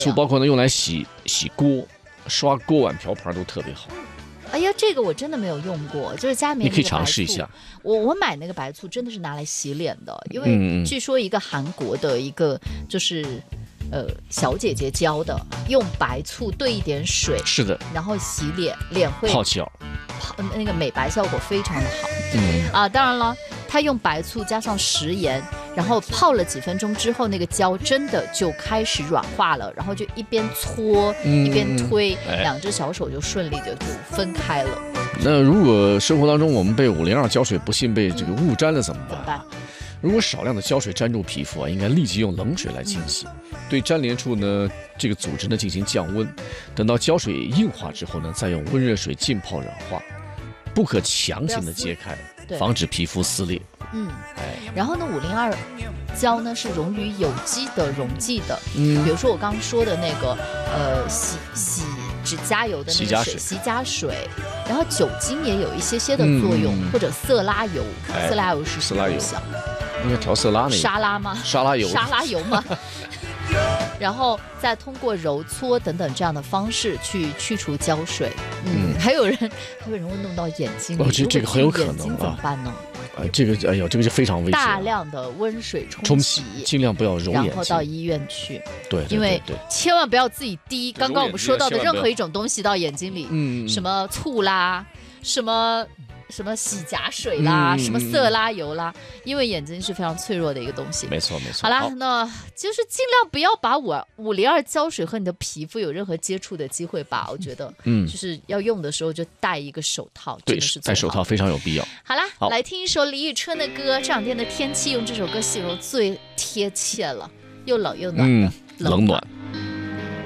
醋包括呢用来洗锅、刷锅碗瓢盆都特别好。 哎呀，这个我真的没有用过，就是家里面你可以尝试一下。 我买那个白醋真的是拿来洗脸的，因为据说一个韩国的一个就是小姐姐教的，用白醋兑一点水， 是的， 然后洗脸，脸会泡脚， 那个美白效果非常的好。当然了，她用白醋加上食盐，然后泡了几分钟之后，那个胶真的就开始软化了，然后就一边搓一边推，两只小手就顺利的就分开了。 那如果生活当中我们被502胶水不幸被这个误沾了怎么办？如果少量的胶水沾住皮肤啊，应该立即用冷水来清洗。对粘连处呢，这个组织呢进行降温，等到胶水硬化之后呢，再用温热水浸泡软化，不可强行的揭开，防止皮肤撕裂。 然后呢，502胶呢是溶于有机的溶剂的，比如说我刚刚说的那个洗指甲油的那个洗甲水，然后酒精也有一些的作用，或者色拉油，色拉油是什么东西啊？ 应该调色拉那个沙拉吗？ 沙拉油吗？ 然后再通过揉搓等等这样的方式去去除胶水。还有人会弄到眼睛里， 这个很有可能眼睛怎么办呢？ 这个这个就非常危险。 大量的温水冲洗， 尽量不要揉眼睛， 然后到医院去。 对， 因为千万不要自己滴刚刚我们说到的任何一种东西到眼睛里，什么醋啦，什么洗甲水啦，什么色拉油啦，因为眼睛是非常脆弱的一个东西。 没错。 好啦，那就是尽量不要把502胶水和你的皮肤有任何接触的机会吧。我觉得，就是要用的时候就戴一个手套， 对，戴手套非常有必要。 好啦，来听一首李宇春的歌，这两天的天气用这首歌形容最贴切了，又冷又暖的冷暖。